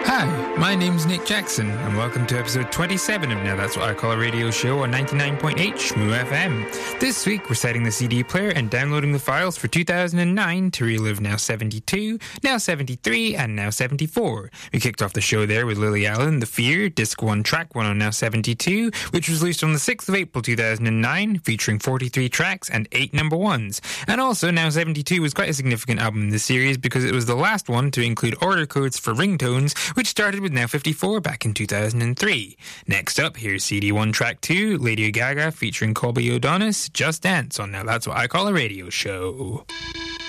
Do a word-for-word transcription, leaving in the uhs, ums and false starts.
Hi, my name's Nick Jackson, and welcome to episode twenty-seven of Now That's What I Call a Radio Show on ninety-nine point eight Shmoo F M. This week, we're setting the C D player and downloading the files for two thousand nine to relive Now seventy-two, Now seventy-three, and Now seventy-four. We kicked off the show there with Lily Allen, The Fear, Disc one, Track one on Now seventy-two, which was released on the sixth of April two thousand nine, featuring forty-three tracks and eight number ones. And also, Now seventy-two was quite a significant album in the series because it was the last one to include order codes for ringtones, which started with Now fifty-four back in two thousand three. Next up, here's C D one Track two, Lady Gaga featuring Colby O'Donis, Just Dance on Now That's What I Call a Radio Show.